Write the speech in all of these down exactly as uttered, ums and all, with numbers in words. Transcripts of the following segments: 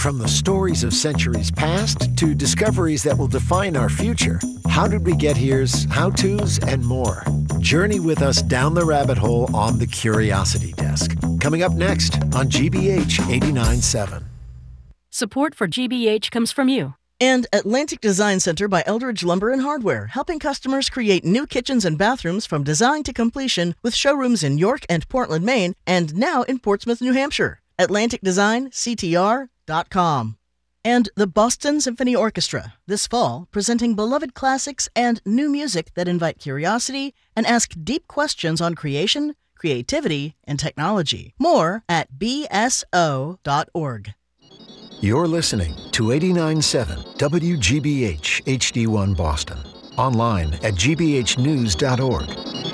From the stories of centuries past to discoveries that will define our future, How Did We Get Here's how-tos and more. Journey with us down the rabbit hole on the Curiosity Desk. Coming up next on G B H eighty-nine point seven. Support for G B H comes from you. And Atlantic Design Center by Eldridge Lumber and Hardware, helping customers create new kitchens and bathrooms from design to completion with showrooms in York and Portland, Maine, and now in Portsmouth, New Hampshire. Atlantic Design C T R dot com. And the Boston Symphony Orchestra, this fall, presenting beloved classics and new music that invite curiosity and ask deep questions on creation, creativity, and technology. More at B S O dot org. You're listening to eighty-nine point seven W G B H H D one Boston. Online at G B H news dot org.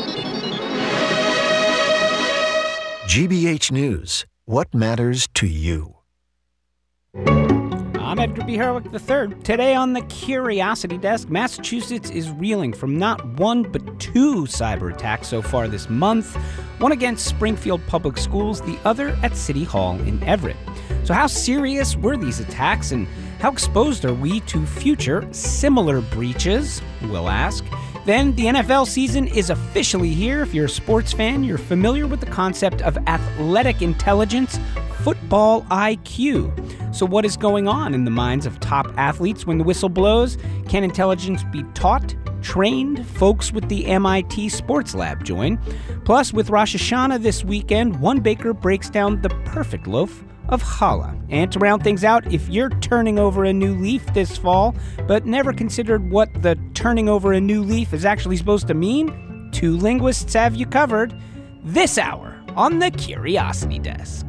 G B H News. What matters to you? I'm Edgar B. Herwick the third. Today on the Curiosity Desk, Massachusetts is reeling from not one but two cyber attacks so far this month. One against Springfield Public Schools, the other at City Hall in Everett. So how serious were these attacks, and how exposed are we to future similar breaches? We'll ask. Then the N F L season is officially here. If you're a sports fan, you're familiar with the concept of athletic intelligence, football I Q. So what is going on in the minds of top athletes when the whistle blows? Can intelligence be taught, trained? Folks with the M I T Sports Lab join. Plus, with Rosh Hashanah this weekend, one baker breaks down the perfect loaf of challah. And to round things out, if you're turning over a new leaf this fall, but never considered what the turning over a new leaf is actually supposed to mean, two linguists have you covered this hour on the Curiosity Desk.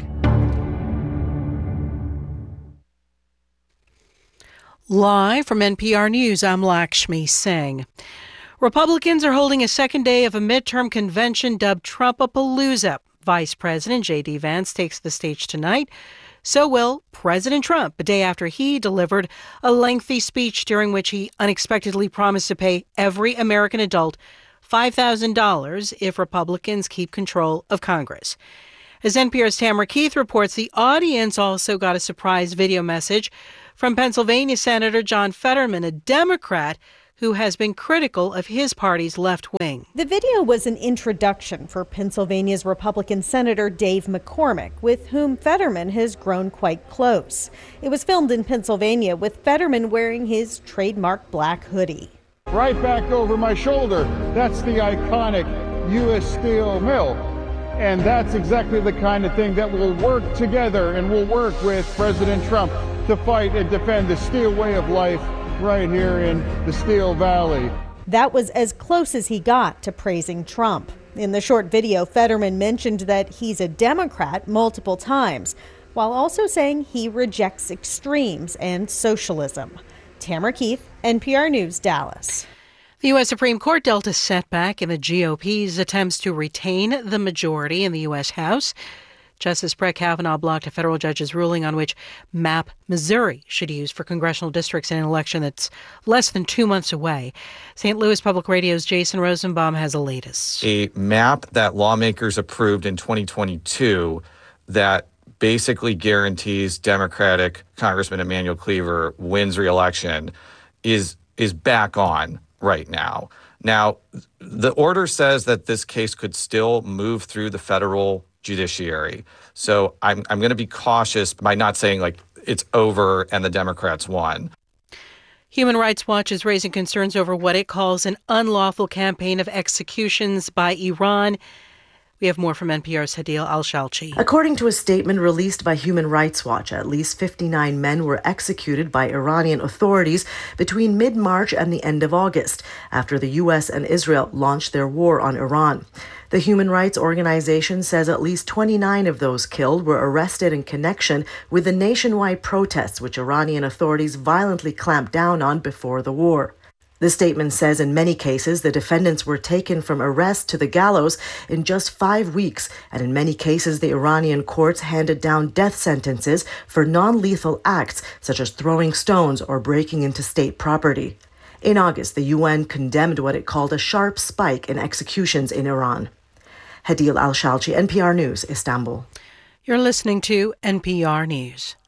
Live from N P R News, I'm Lakshmi Singh. Republicans are holding a second day of a midterm convention dubbed Trump-a-Palooza. Vice President J D. Vance takes the stage tonight. So will President Trump, a day after he delivered a lengthy speech during which he unexpectedly promised to pay every American adult five thousand dollars if Republicans keep control of Congress. As N P R's Tamara Keith reports, the audience also got a surprise video message from Pennsylvania Senator John Fetterman, a Democrat who has been critical of his party's left wing. The video was an introduction for Pennsylvania's Republican Senator Dave McCormick, with whom Fetterman has grown quite close. It was filmed in Pennsylvania with Fetterman wearing his trademark black hoodie. Right back over my shoulder, that's the iconic U S Steel Mill. And that's exactly the kind of thing that will work together and will work with President Trump to fight and defend the steel way of life right here in the Steel Valley. That was as close as he got to praising Trump. In the short video, Fetterman mentioned that he's a Democrat multiple times, while also saying he rejects extremes and socialism. Tamara Keith, N P R News, Dallas. The U S. Supreme Court dealt a setback in the G O P's attempts to retain the majority in the U S. House. Justice Brett Kavanaugh blocked a federal judge's ruling on which map Missouri should use for congressional districts in an election that's less than two months away. Saint Louis Public Radio's Jason Rosenbaum has the latest. A map that lawmakers approved in twenty twenty-two that basically guarantees Democratic Congressman Emanuel Cleaver wins re-election is is back on right now. Now, the order says that this case could still move through the federal judiciary. So I'm I'm going to be cautious by not saying like it's over and the Democrats won. Human Rights Watch is raising concerns over what it calls an unlawful campaign of executions by Iran. We have more from N P R's Hadil Al-Shalchi. According to a statement released by Human Rights Watch, at least fifty-nine men were executed by Iranian authorities between mid-March and the end of August, after the U S and Israel launched their war on Iran. The human rights organization says at least twenty-nine of those killed were arrested in connection with the nationwide protests which Iranian authorities violently clamped down on before the war. The statement says in many cases, the defendants were taken from arrest to the gallows in just five weeks, and in many cases, the Iranian courts handed down death sentences for non-lethal acts, such as throwing stones or breaking into state property. In August, the U N condemned what it called a sharp spike in executions in Iran. Hadil Al-Shalchi, N P R News, Istanbul. You're listening to N P R News.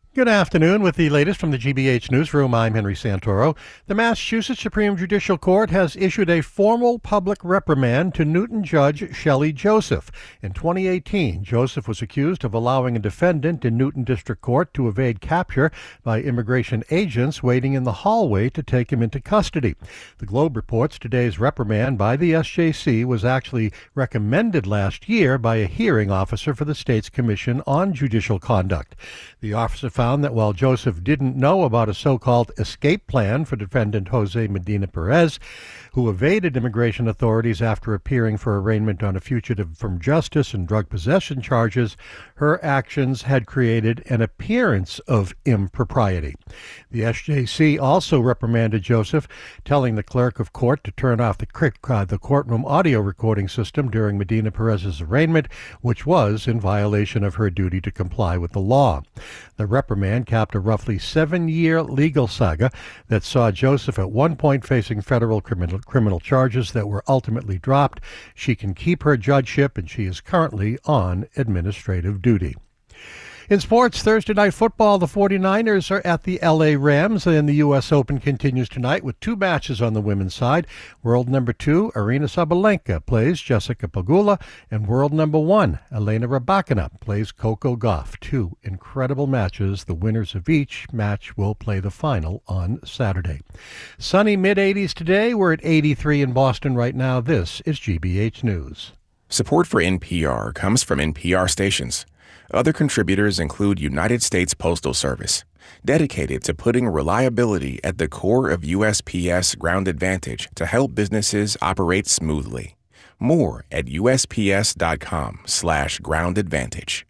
Good afternoon. With the latest from the G B H Newsroom, I'm Henry Santoro. The Massachusetts Supreme Judicial Court has issued a formal public reprimand to Newton Judge Shelley Joseph. In twenty eighteen, Joseph was accused of allowing a defendant in Newton District Court to evade capture by immigration agents waiting in the hallway to take him into custody. The Globe reports today's reprimand by the S J C was actually recommended last year by a hearing officer for the state's Commission on Judicial Conduct. The officer found that while Joseph didn't know about a so-called escape plan for defendant Jose Medina Perez, who evaded immigration authorities after appearing for arraignment on a fugitive from justice and drug possession charges, her actions had created an appearance of impropriety. The S J C also reprimanded Joseph, telling the clerk of court to turn off the, uh, the courtroom audio recording system during Medina Perez's arraignment, which was in violation of her duty to comply with the law. The reprimand capped a roughly seven-year legal saga that saw Joseph at one point facing federal criminal criminal charges that were ultimately dropped. She can keep her judgeship, and she is currently on administrative duty. In sports, Thursday Night Football, the 49ers are at the L A Rams, and the U S Open continues tonight with two matches on the women's side. World number two, Aryna Sabalenka, plays Jessica Pegula, and world number one, Elena Rybakina, plays Coco Gauff. Two incredible matches. The winners of each match will play the final on Saturday. Sunny mid-eighties today. We're at eighty-three in Boston right now. This is G B H News. Support for N P R comes from N P R stations. Other contributors include United States Postal Service, dedicated to putting reliability at the core of U S P S Ground Advantage to help businesses operate smoothly. More at U S P S dot com slash ground advantage.